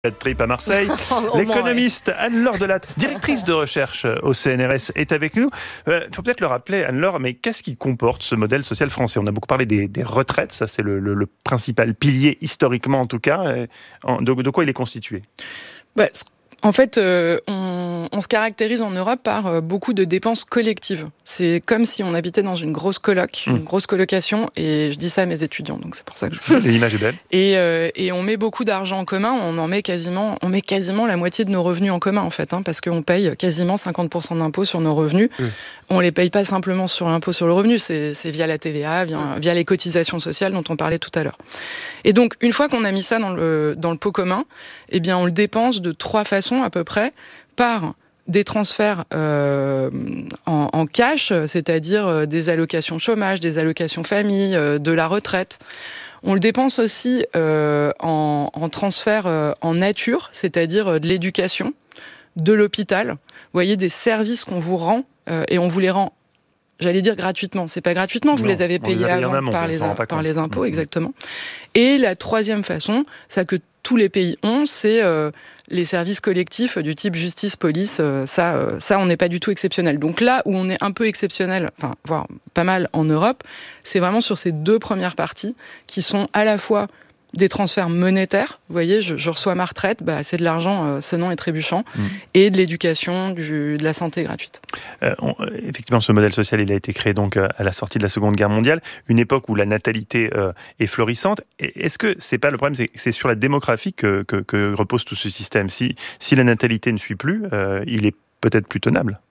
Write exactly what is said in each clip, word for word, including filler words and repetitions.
Trip à Marseille. L'économiste ouais. Anne-Laure Delatte, directrice de recherche au C N R S, est avec nous. Il euh, faut peut-être le rappeler, Anne-Laure, mais qu'est-ce qui comporte ce modèle social français ? On a beaucoup parlé des, des retraites, ça c'est le, le, le principal pilier, historiquement en tout cas. De, de quoi il est constitué ? bah, En fait, euh, on, on se caractérise en Europe par euh, beaucoup de dépenses collectives. C'est comme si on habitait dans une grosse coloc, mmh. une grosse colocation, et je dis ça à mes étudiants, donc c'est pour ça que je... L'image est belle. Et, euh, et on met beaucoup d'argent en commun, on en met quasiment, on met quasiment la moitié de nos revenus en commun, en fait, hein, parce qu'on paye quasiment cinquante pour cent d'impôts sur nos revenus. Mmh. On les paye pas simplement sur l'impôt sur le revenu, c'est, c'est via la T V A, via, via les cotisations sociales dont on parlait tout à l'heure. Et donc, une fois qu'on a mis ça dans le, dans le pot commun, eh bien, on le dépense de trois façons à peu près, par des transferts euh, en, en cash, c'est-à-dire des allocations chômage, des allocations famille, euh, de la retraite. On le dépense aussi euh, en, en transfert euh, en nature, c'est-à-dire de l'éducation, de l'hôpital. Vous voyez, des services qu'on vous rend, euh, et on vous les rend, j'allais dire gratuitement. C'est pas gratuitement, vous non, les avez payés les avant amont, par, les, par les impôts, mmh. exactement. Et la troisième façon, ça que tous les pays ont, c'est euh, les services collectifs du type justice, police. Euh, ça, euh, ça, on n'est pas du tout exceptionnel. Donc là où on est un peu exceptionnel, enfin, voire pas mal en Europe, c'est vraiment sur ces deux premières parties qui sont à la fois des transferts monétaires, vous voyez, je, je reçois ma retraite, bah, c'est de l'argent euh, sonnant et trébuchant, mmh. et de l'éducation, du, de la santé gratuite. Euh, on, effectivement, ce modèle social, il a été créé donc à la sortie de la Seconde Guerre mondiale, une époque où la natalité euh, est florissante. Et est-ce que c'est pas le problème, c'est, c'est sur la démographie que, que, que repose tout ce système. Si, si la natalité ne suit plus, euh, il est peut-être plus tenable.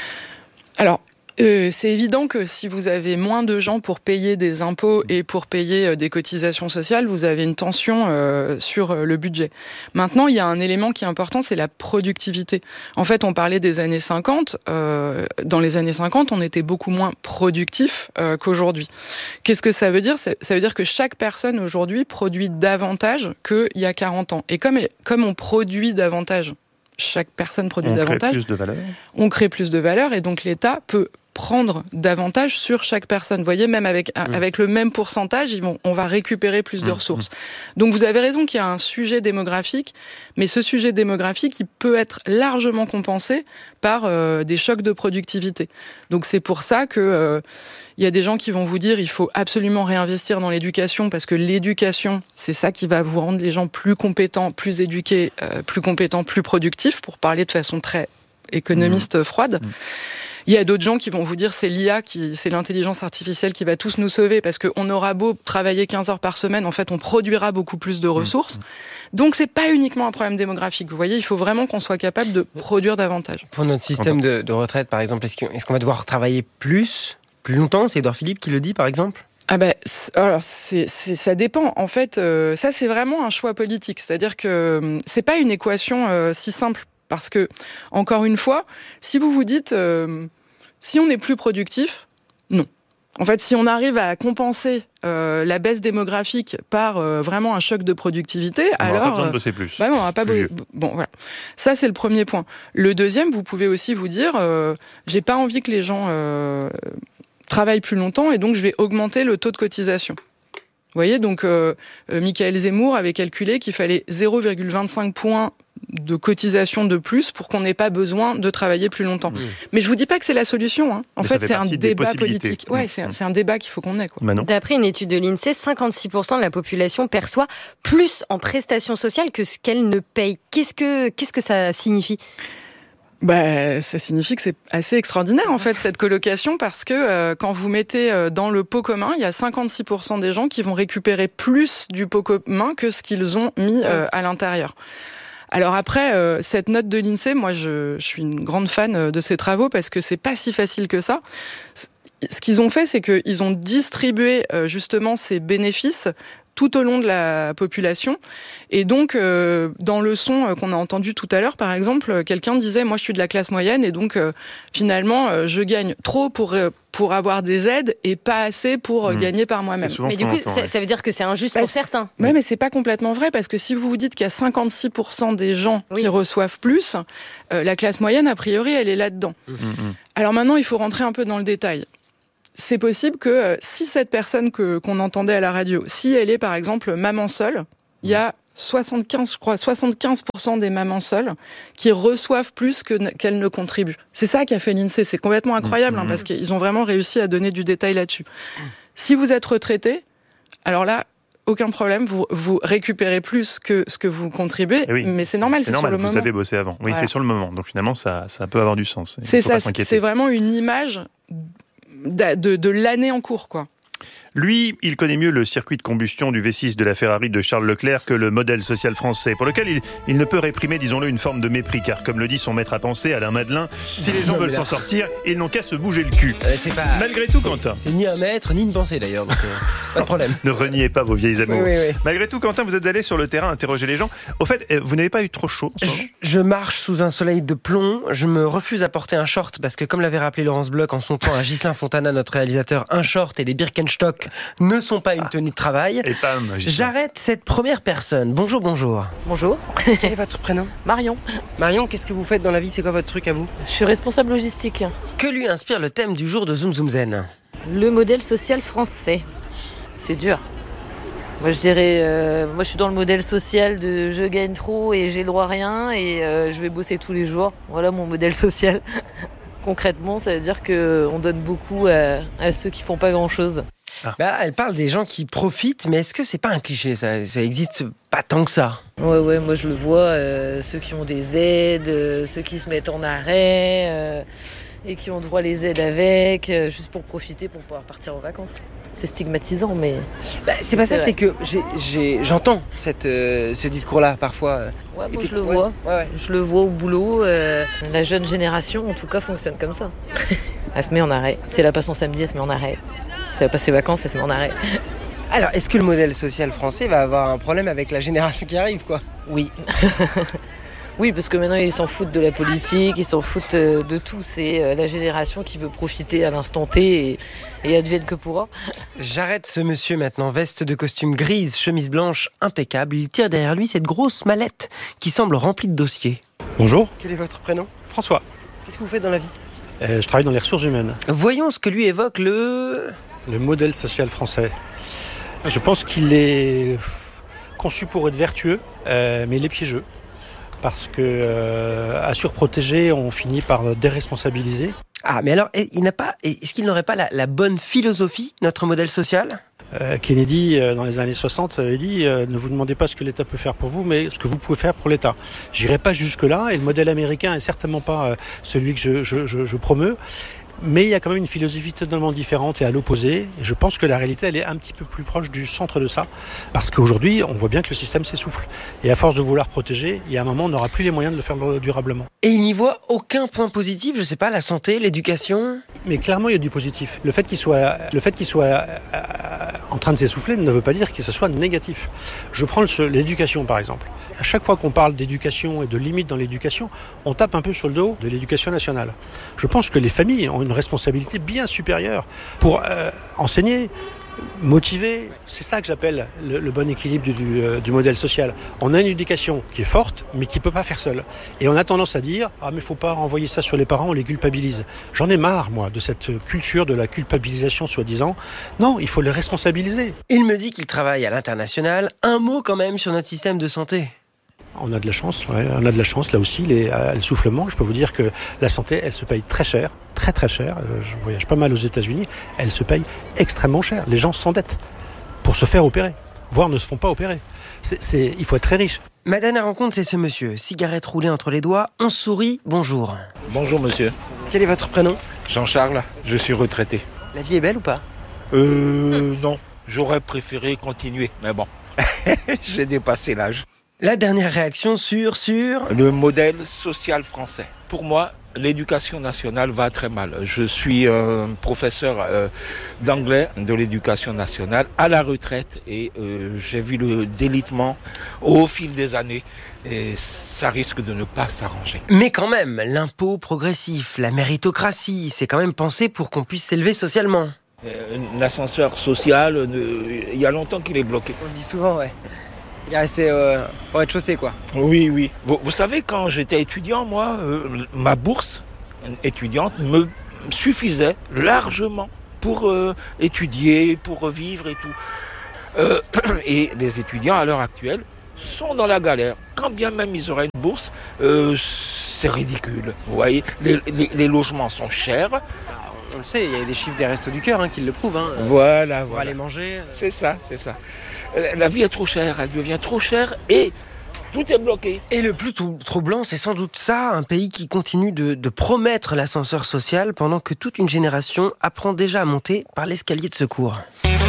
Alors, Euh, c'est évident que si vous avez moins de gens pour payer des impôts et pour payer euh, des cotisations sociales, vous avez une tension euh, sur euh, le budget. Maintenant, il y a un élément qui est important, c'est la productivité. En fait, on parlait des années cinquante. Euh, dans les années cinquante, on était beaucoup moins productif euh, qu'aujourd'hui. Qu'est-ce que ça veut dire ? ça, ça veut dire que chaque personne aujourd'hui produit davantage qu'il y a quarante ans. Et comme, comme on produit davantage, chaque personne produit on davantage, crée plus de valeur. on crée plus de valeur, et donc l'État peut prendre davantage sur chaque personne. Vous voyez, même avec, mmh. avec le même pourcentage, ils vont, on va récupérer plus de ressources. Mmh. Donc vous avez raison qu'il y a un sujet démographique, mais ce sujet démographique, il peut être largement compensé par euh, des chocs de productivité. Donc c'est pour ça que euh, il y a des gens qui vont vous dire il faut absolument réinvestir dans l'éducation, parce que l'éducation, c'est ça qui va vous rendre les gens plus compétents, plus éduqués, euh, plus compétents, plus productifs, pour parler de façon très économiste mmh. froide. Mmh. Il y a d'autres gens qui vont vous dire c'est l'I A, qui, c'est l'intelligence artificielle qui va tous nous sauver, parce qu'on aura beau travailler quinze heures par semaine, en fait on produira beaucoup plus de ressources. Mmh. Donc c'est pas uniquement un problème démographique. Vous voyez, il faut vraiment qu'on soit capable de produire davantage. Pour notre système de, de retraite, par exemple, est-ce, est-ce qu'on va devoir travailler plus, plus longtemps ? C'est Édouard Philippe qui le dit, par exemple ? Ah ben, c'est, alors c'est, c'est, ça dépend. En fait, euh, ça c'est vraiment un choix politique. C'est-à-dire que euh, c'est pas une équation euh, si simple. Parce que, encore une fois, si vous vous dites, euh, si on est plus productif, non. En fait, si on arrive à compenser euh, la baisse démographique par euh, vraiment un choc de productivité, on alors... On n'aura pas besoin de bosser plus. Bah non, on n'aura pas besoin... Bon, voilà. Ça, c'est le premier point. Le deuxième, vous pouvez aussi vous dire, euh, j'ai pas envie que les gens euh, travaillent plus longtemps, et donc je vais augmenter le taux de cotisation. Vous voyez, donc euh, euh, Michael Zemmour avait calculé qu'il fallait zéro virgule vingt-cinq points de cotisation de plus pour qu'on n'ait pas besoin de travailler plus longtemps. Mmh. Mais je vous dis pas que c'est la solution. Hein. En Mais fait, c'est un débat politique. Ouais, mmh. c'est, un, c'est un débat qu'il faut qu'on ait. Quoi. D'après une étude de l'INSEE, cinquante-six pour cent de la population perçoit plus en prestations sociales que ce qu'elle ne paye. Qu'est-ce que, qu'est-ce que ça signifie ? Bah, ça signifie que c'est assez extraordinaire en fait cette colocation, parce que euh, quand vous mettez euh, dans le pot commun, il y a cinquante-six pour cent des gens qui vont récupérer plus du pot commun que ce qu'ils ont mis euh, à l'intérieur. Alors après, euh, cette note de l'INSEE, moi je, je suis une grande fan de ces travaux, parce que c'est pas si facile que ça. Ce qu'ils ont fait, c'est qu'ils ont distribué euh, justement ces bénéfices tout au long de la population. Et donc, euh, dans le son qu'on a entendu tout à l'heure, par exemple, quelqu'un disait « Moi, je suis de la classe moyenne, et donc, euh, finalement, euh, je gagne trop pour, euh, pour avoir des aides et pas assez pour euh, mmh. gagner par moi-même. » Mais du coup, entend, ça, ouais. ça veut dire que c'est injuste bah, pour certains. Oui, ouais, mais c'est pas complètement vrai, parce que si vous vous dites qu'il y a cinquante-six pour cent des gens oui. qui reçoivent plus, euh, la classe moyenne, a priori, elle est là-dedans. Mmh. Alors maintenant, il faut rentrer un peu dans le détail. C'est possible que si cette personne que, qu'on entendait à la radio, si elle est par exemple maman seule, il y a soixante-quinze, je crois, soixante-quinze pour cent des mamans seules qui reçoivent plus que, qu'elles ne contribuent. C'est ça qu'a fait l'INSEE. C'est complètement incroyable, mmh. hein, parce qu'ils ont vraiment réussi à donner du détail là-dessus. Mmh. Si vous êtes retraité, alors là, aucun problème, vous, vous récupérez plus que ce que vous contribuez, oui, mais c'est, c'est normal, c'est, c'est normal, sur le vous moment. Vous avez bossé avant. Oui, voilà. C'est sur le moment. Donc finalement, ça, ça peut avoir du sens. Il c'est ça, c'est vraiment une image de, de, de l'année en cours, quoi. Lui, il connaît mieux le circuit de combustion du V six de la Ferrari de Charles Leclerc que le modèle social français, pour lequel il, il ne peut réprimer, disons-le, une forme de mépris, car comme le dit son maître à penser, Alain Madelin, si les gens non, veulent là... s'en sortir, ils n'ont qu'à se bouger le cul. Euh, c'est pas... Malgré tout, c'est, Quentin. C'est ni un maître, ni une pensée d'ailleurs, donc euh, pas de problème. Ne reniez pas vos vieilles amours. Oui, oui, oui. Malgré tout, Quentin, vous êtes allé sur le terrain interroger les gens. Au fait, vous n'avez pas eu trop chaud en ce moment ? je, je marche sous un soleil de plomb, je me refuse à porter un short, parce que comme l'avait rappelé Laurence Bloch en son temps à Ghislain Fontana, notre réalisateur, un short et des Birkenstock ne sont pas une tenue de travail. Et pam, j'arrête cette première personne. Bonjour, bonjour. Bonjour. Quel est votre prénom ? Marion. Marion, qu'est-ce que vous faites dans la vie ? C'est quoi votre truc à vous ? Je suis responsable logistique. Que lui inspire le thème du jour de Zoom Zoom Zen ? Le modèle social français. C'est dur. Moi je dirais, euh, moi je suis dans le modèle social de je gagne trop et j'ai le droit à rien et euh, je vais bosser tous les jours. Voilà mon modèle social. Concrètement, ça veut dire qu'on donne beaucoup à, à ceux qui font pas grand-chose. Ah. Bah, elle parle des gens qui profitent, mais est-ce que c'est pas un cliché ? Ça, ça existe pas tant que ça. Ouais, ouais, moi je le vois, euh, ceux qui ont des aides, euh, ceux qui se mettent en arrêt euh, et qui ont droit les aides avec, euh, juste pour profiter, pour pouvoir partir en vacances. C'est stigmatisant, mais... Bah, c'est pas c'est ça, vrai. C'est que j'ai, j'ai, j'entends cette, euh, ce discours-là parfois. Ouais, moi je le vois. Ouais, ouais. Je le vois au boulot. Euh, la jeune génération, en tout cas, fonctionne comme ça. Elle se met en arrêt. Si elle a pas son samedi, elle se met en arrêt. Si elle a pas ses vacances, elle se met en arrêt. Alors, est-ce que le modèle social français va avoir un problème avec la génération qui arrive, quoi ? Oui. Oui, parce que maintenant, ils s'en foutent de la politique, ils s'en foutent de tout. C'est la génération qui veut profiter à l'instant T et, et advienne que pourra. J'arrête ce monsieur maintenant. Veste de costume grise, chemise blanche, impeccable. Il tire derrière lui cette grosse mallette qui semble remplie de dossiers. Bonjour. Quel est votre prénom ? François. Qu'est-ce que vous faites dans la vie ? euh, Je travaille dans les ressources humaines. Voyons ce que lui évoque le... Le modèle social français. Je pense qu'il est conçu pour être vertueux, euh, mais il est piégeux. Parce que euh, à surprotéger, on finit par déresponsabiliser. Ah, mais alors, il n'a pas, est-ce qu'il n'aurait pas la, la bonne philosophie, notre modèle social ? euh, Kennedy, euh, dans les années soixante, avait dit euh, « Ne vous demandez pas ce que l'État peut faire pour vous, mais ce que vous pouvez faire pour l'État ». J'irai pas jusque-là, et le modèle américain est certainement pas euh, celui que je, je, je, je promeus. Mais il y a quand même une philosophie totalement différente et à l'opposé. Je pense que la réalité, elle est un petit peu plus proche du centre de ça. Parce qu'aujourd'hui, on voit bien que le système s'essouffle. Et à force de vouloir protéger, il y a un moment, on n'aura plus les moyens de le faire durablement. Et il n'y voit aucun point positif, je sais pas, la santé, l'éducation ? Mais clairement, il y a du positif. Le fait qu'il soit, le fait qu'il soit euh, en train de s'essouffler ne veut pas dire que ce soit négatif. Je prends le, l'éducation, par exemple. À chaque fois qu'on parle d'éducation et de limites dans l'éducation, on tape un peu sur le dos de l'éducation nationale. Je pense que les familles ont une responsabilité bien supérieure pour euh, enseigner, motiver. C'est ça que j'appelle le, le bon équilibre du, du, euh, du modèle social. On a une éducation qui est forte, mais qui ne peut pas faire seule. Et on a tendance à dire « Ah, mais il ne faut pas renvoyer ça sur les parents, on les culpabilise ». J'en ai marre, moi, de cette culture de la culpabilisation, soi-disant. Non, il faut les responsabiliser. Il me dit qu'il travaille à l'international. Un mot quand même sur notre système de santé. On a de la chance, ouais, on a de la chance là aussi, les, euh, le soufflement. Je peux vous dire que la santé, elle se paye très cher, très très cher. Euh, je voyage pas mal aux États-Unis, elle se paye extrêmement cher. Les gens s'endettent pour se faire opérer, voire ne se font pas opérer. C'est, c'est, il faut être très riche. Ma dernière rencontre, c'est ce monsieur, cigarette roulée entre les doigts, on sourit, bonjour. Bonjour monsieur. Quel est votre prénom ? Jean-Charles, je suis retraité. La vie est belle ou pas ? Euh, non, j'aurais préféré continuer, mais bon, j'ai dépassé l'âge. La dernière réaction sur, sur... Le modèle social français. Pour moi, l'éducation nationale va très mal. Je suis euh, professeur euh, d'anglais de l'éducation nationale à la retraite et euh, j'ai vu le délitement au fil des années et ça risque de ne pas s'arranger. Mais quand même, l'impôt progressif, la méritocratie, c'est quand même pensé pour qu'on puisse s'élever socialement. Euh, l'ascenseur social, euh, il y a longtemps qu'il est bloqué. On dit souvent, ouais. Il est resté euh, au rez-de-chaussée, quoi. Oui, oui. Vous, vous savez, quand j'étais étudiant, moi, euh, ma bourse étudiante me suffisait largement pour euh, étudier, pour vivre et tout. Euh, et les étudiants, à l'heure actuelle, sont dans la galère. Quand bien même ils auraient une bourse, euh, c'est ridicule. Vous voyez, les, les, les logements sont chers. On le sait, il y a des chiffres des Restos du Cœur hein, qui le prouvent. Hein. Voilà, On voilà. va aller manger. C'est ça, c'est ça. La vie est trop chère, elle devient trop chère et tout est bloqué. Et le plus troublant, c'est sans doute ça, un pays qui continue de, de promettre l'ascenseur social pendant que toute une génération apprend déjà à monter par l'escalier de secours.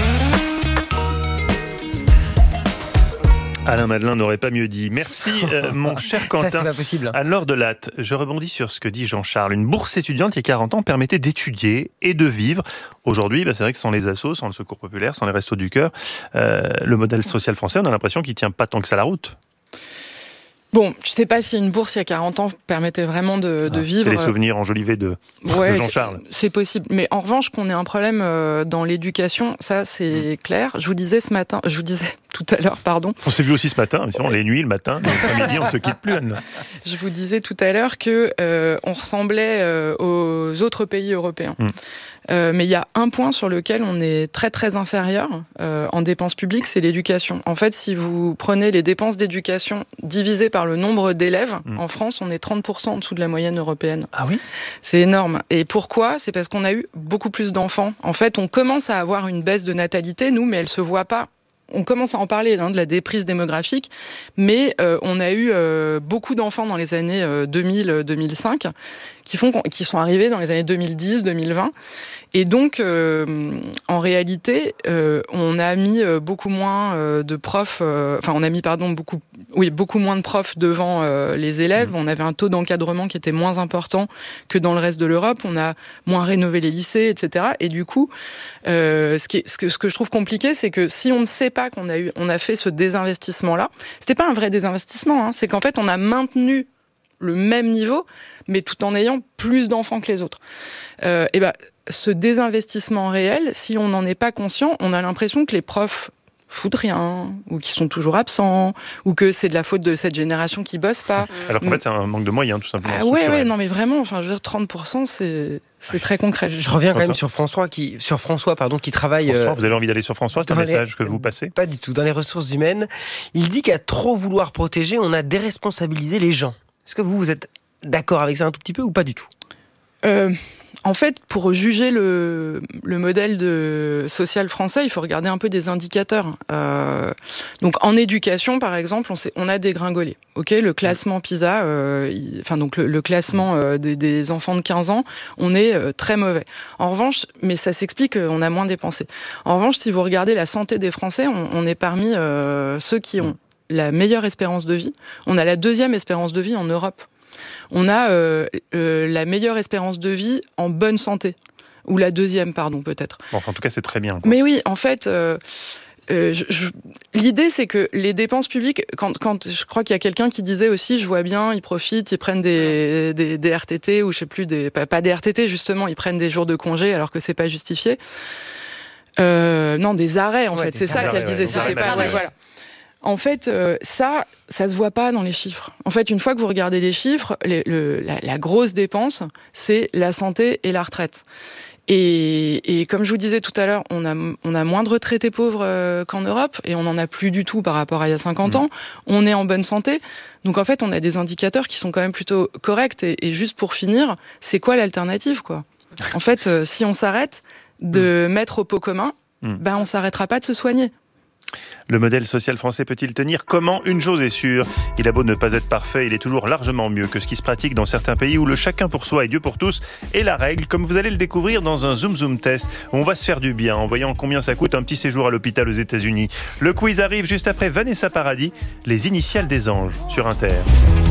Alain Madelin n'aurait pas mieux dit. Merci, euh, mon cher Quentin. Ça, c'est pas possible. Anne-Laure Delatte, je rebondis sur ce que dit Jean-Charles. Une bourse étudiante il y a quarante ans permettait d'étudier et de vivre. Aujourd'hui, bah, c'est vrai que sans les assos, sans le secours populaire, sans les restos du cœur, euh, le modèle social français, on a l'impression qu'il tient pas tant que ça la route. Bon, je sais pas si une bourse il y a quarante ans permettait vraiment de, de ah, vivre. C'est les souvenirs enjolivés de, ouais, de Jean-Charles. C'est, c'est possible. Mais en revanche, qu'on ait un problème dans l'éducation, ça c'est mmh. clair. Je vous disais ce matin, je vous disais tout à l'heure, pardon. On s'est vu aussi ce matin, mais sinon, les nuits, le matin, l'après-midi, on ne se quitte plus, Anne. Je vous disais tout à l'heure que euh, on ressemblait euh, aux autres pays européens. Mmh. Euh, mais il y a un point sur lequel on est très très inférieur euh, en dépenses publiques, c'est l'éducation. En fait, si vous prenez les dépenses d'éducation divisées par le nombre d'élèves, mmh. en France, on est trente pour cent en dessous de la moyenne européenne. Ah oui ? C'est énorme. Et pourquoi ? C'est parce qu'on a eu beaucoup plus d'enfants. En fait, on commence à avoir une baisse de natalité, nous, mais elle se voit pas. On commence à en parler hein, de la déprise démographique, mais euh, on a eu euh, beaucoup d'enfants dans les années euh, deux mille à deux mille cinq qui, font, qui sont arrivés dans les années deux mille dix à deux mille vingt. Et donc, euh, en réalité, euh, on a mis euh, beaucoup moins euh, de profs, euh, enfin, on a mis, pardon, beaucoup, oui, beaucoup moins de profs devant euh, les élèves. Mmh. On avait un taux d'encadrement qui était moins important que dans le reste de l'Europe. On a moins rénové les lycées, et cetera. Et du coup, euh, ce, qui est, ce, que, ce que je trouve compliqué, c'est que si on ne sait pas qu'on a eu, on a fait ce désinvestissement-là, c'était pas un vrai désinvestissement, hein, c'est qu'en fait, on a maintenu le même niveau, mais tout en ayant plus d'enfants que les autres. Euh, et ben, ce désinvestissement réel, si on n'en est pas conscient, on a l'impression que les profs foutent rien, ou qu'ils sont toujours absents, ou que c'est de la faute de cette génération qui bosse pas. Alors qu'en mais... fait, c'est un manque de moyens, tout simplement. Ah ouais, ouais, non, mais vraiment, enfin, je veux dire, trente pour cent, c'est, c'est très concret. Je reviens quand même sur François, qui, sur François, pardon, qui travaille. François, euh, vous avez envie d'aller sur François, c'est un message les... que vous passez ? Pas du tout. Dans les ressources humaines, il dit qu'à trop vouloir protéger, on a déresponsabilisé les gens. Est-ce que vous, vous êtes d'accord avec ça un tout petit peu ou pas du tout ? euh, En fait, pour juger le, le modèle de social français, il faut regarder un peu des indicateurs. Euh, donc, en éducation, par exemple, on, sait, on a dégringolé. Ok, le classement PISA, euh, il, enfin donc le, le classement euh, des, des enfants de quinze ans, on est euh, très mauvais. En revanche, mais ça s'explique, on a moins dépensé. En revanche, si vous regardez la santé des Français, on, on est parmi euh, ceux qui ont la meilleure espérance de vie. On a la deuxième espérance de vie en Europe. On a euh, euh, la meilleure espérance de vie en bonne santé. Ou la deuxième, pardon, peut-être. Bon, enfin, en tout cas, c'est très bien. Quoi. Mais oui, en fait, euh, euh, je, je, l'idée, c'est que les dépenses publiques, quand, quand je crois qu'il y a quelqu'un qui disait aussi, je vois bien, ils profitent, ils prennent des, des, des R T T, ou je sais plus, des, pas, pas des R T T, justement, ils prennent des jours de congé alors que c'est pas justifié. Euh, non, des arrêts, en ouais, fait, c'est ça qu'elle disait. Ouais, c'était pas, ouais, voilà. En fait, euh, ça, ça se voit pas dans les chiffres. En fait, une fois que vous regardez les chiffres, les, le, la, la grosse dépense, c'est la santé et la retraite. Et, et comme je vous disais tout à l'heure, on a, on a moins de retraités pauvres euh, qu'en Europe, et on n'en a plus du tout par rapport à il y a cinquante mmh. ans. On est en bonne santé. Donc en fait, on a des indicateurs qui sont quand même plutôt corrects. Et, et juste pour finir, c'est quoi l'alternative, quoi ? En fait, euh, si on s'arrête de mmh. mettre au pot commun, mmh. ben on s'arrêtera pas de se soigner. Le modèle social français peut-il tenir ? Comment ? Une chose est sûre, il a beau ne pas être parfait, il est toujours largement mieux que ce qui se pratique dans certains pays où le chacun pour soi et Dieu pour tous est la règle, comme vous allez le découvrir dans un Zoom Zoom test où on va se faire du bien en voyant combien ça coûte un petit séjour à l'hôpital aux États-Unis. Le quiz arrive juste après Vanessa Paradis, les initiales des anges sur Inter.